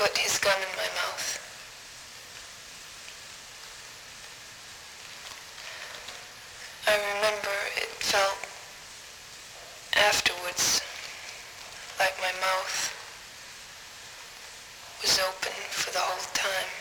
put his gun in my mouth. I remember it felt afterwards like my mouth was open for the whole time.